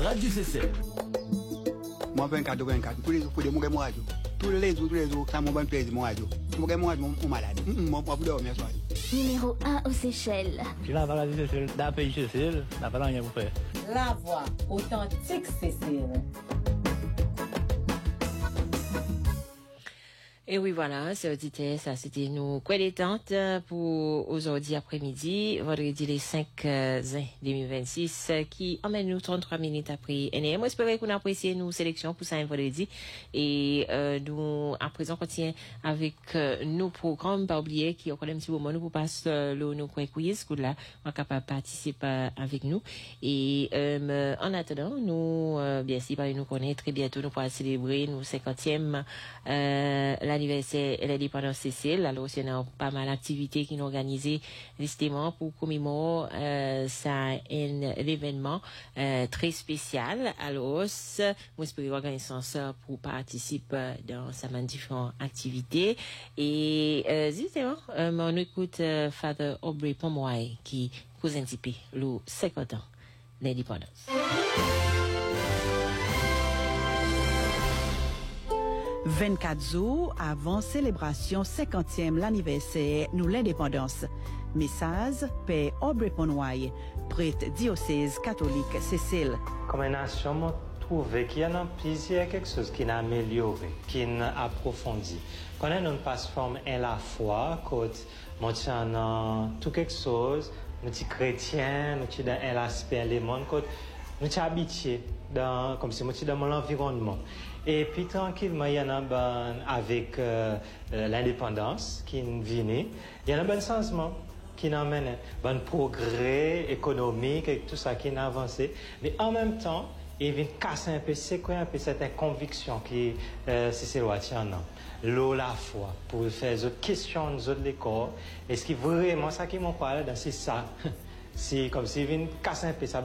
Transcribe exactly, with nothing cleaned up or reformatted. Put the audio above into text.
Radio C C L. Moi, vingt-quatre, vingt-quatre, tous les jours, pour des mots, moi, tous les jours, tous les jours, ça m'a bon plaisir, moi, moi, moi, mon malade. Moi, moi, dormir, soir. Numéro un aux Seychelles. Je la Radio Cécile, d'un pays Cécile, n'a pas rien à vous faire. La voix authentique Cécile. Et oui, voilà, c'est auditeur, ça c'était nos quoi détente pour aujourd'hui après-midi, vendredi les cinq juin deux mille vingt-six, qui emmène nous trente-trois minutes après N M. J'espère qu'on apprécie nos sélections pour ça un vendredi. Et euh, nous, à présent, continuons avec euh, nos programmes, pas oublier qu'il y a encore un petit moment, nous pour passer euh, le nos quiz, que là, on est capable de participer avec nous. Et euh, en attendant, nous, euh, bien sûr, nous connaître très bientôt, nous pourrons célébrer nos cinquantième euh, l'anniversaire de l'indépendance Cécile. Alors, il y a pas mal d'activités qui sont organisées justement pour commémorer euh, ça un événement euh, très spécial. Alors, moi, j'espère organiser ça pour participer dans sa différentes activités. Et euh, justement, euh, on écoute euh, Father Aubrey Pomeroy qui cause un petit peu le cinquante ans de l'indépendance. vingt-quatre jours avant célébration cinquantième l'anniversaire nous l'indépendance. Message Père Aubrey Pomeroy, prêtre diocèse catholique Cécile. Comme une nation, moi trouvé qu'il y a plusieurs quelque chose qui n'a amélioré, qui n'a approfondi. Quand on passe forme à la foi, quand moi tiens tout quelque chose, nous sommes chrétiens, nous sommes dans l'aspect du monde, quand nous sommes habitués dans comme si nous sommes dans l'environnement. Et puis tranquillement, il y en a ben, avec euh, l'indépendance qui vient, il y a un bon changement qui amène un bon progrès économique et tout ça qui a avancé. Mais en même temps, il vient casser un peu, c'est quoi un peu cette conviction qui euh, c'est le tient l'eau la foi pour faire des questions de l'école. Est-ce que vraiment ça qui m'en parle, c'est ça? C'est comme s'il vient casser un peu ça.